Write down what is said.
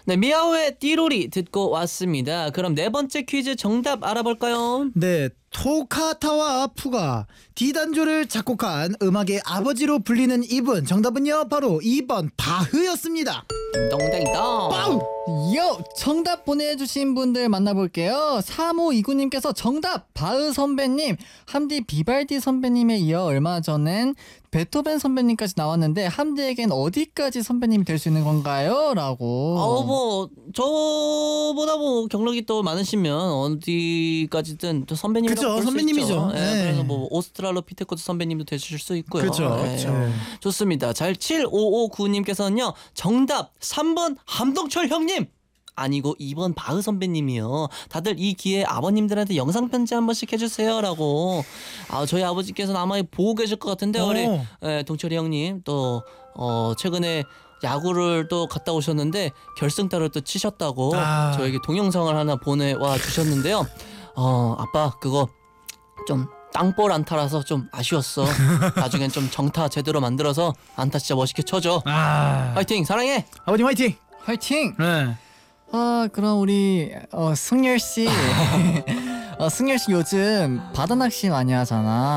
네, 미아오의 띠로리 듣고 왔습니다. 그럼 네 번째 퀴즈 정답 알아볼까요? 네, 토카타와 푸가 D단조를 작곡한 음악의 아버지로 불리는 이분. 정답은요 바로 2번 바흐였습니다. 띵동댕동. 요! 정답 보내주신 분들 만나볼게요. 3529님께서 정답! 바흐 선배님, 함디 비발디 선배님에 이어 얼마 전엔 베토벤 선배님까지 나왔는데 함디에겐 어디까지 선배님이 될 수 있는 건가요? 라고. 뭐 저보다 뭐 경력이 또 많으시면 어디까지든 또 선배님이라고 그쵸, 볼수 선배님이죠. 있죠. 네. 그래서 뭐 오스트랄로피테쿠스 선배님도 되실 수 있고요. 그쵸, 네. 그쵸. 좋습니다. 잘 7559님께서는요. 정답 3번 함동철 형님. 아니고 2번 바흐 선배님이요. 다들 이 기회에 아버님들한테 영상 편지 한 번씩 해주세요라고. 저희 아버지께서는 아마 보고 계실 것 같은데 우리 동철이 형님 또 최근에 야구를 또 갔다 오셨는데 결승타를 또 치셨다고 저에게 동영상을 하나 보내와 주셨는데요. 아빠 그거 좀 땅볼 안타라서 좀 아쉬웠어. 나중엔 좀 정타 제대로 만들어서 안타 진짜 멋있게 쳐줘. 화이팅 사랑해. 아버님 화이팅. 화이팅! 네. 그럼 우리 승열씨 승열씨 요즘 바다 낚시 많이 하잖아.